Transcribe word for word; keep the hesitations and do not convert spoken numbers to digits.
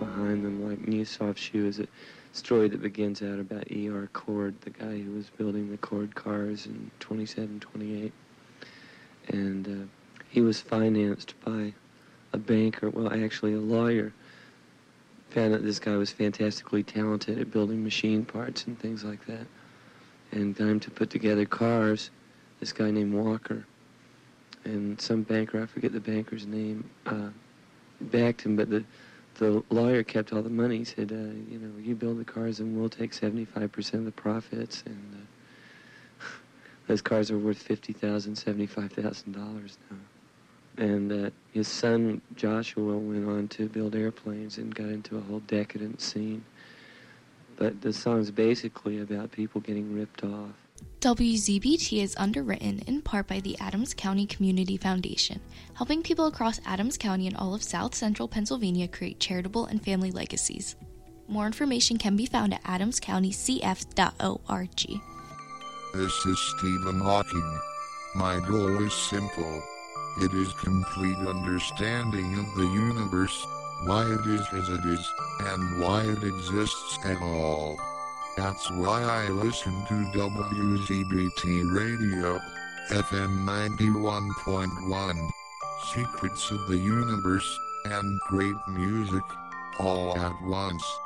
behind them, like New Soft Shoe is a story that begins out about E R Cord, the guy who was building the Cord cars in twenty-seven, twenty-eight. And uh, he was financed by a banker, well, actually a lawyer, found out this guy was fantastically talented at building machine parts and things like that, and got him to put together cars, this guy named Walker. And some banker, I forget the banker's name, uh, backed him, but the the lawyer kept all the money. He said, uh, you know, you build the cars and we'll take seventy-five percent of the profits. And uh, those cars are worth fifty thousand dollars, seventy-five thousand dollars now. And uh, his son, Joshua, went on to build airplanes and got into a whole decadent scene. But the song's basically about people getting ripped off. W Z B T is underwritten in part by the Adams County Community Foundation, helping people across Adams County and all of South Central Pennsylvania create charitable and family legacies. More information can be found at adams county c f dot org. This is Stephen Hawking. My goal is simple. It is complete understanding of the universe, why it is as it is, and why it exists at all. That's why I listen to W Z B T Radio, F M ninety-one point one. Secrets of the universe, and great music, all at once.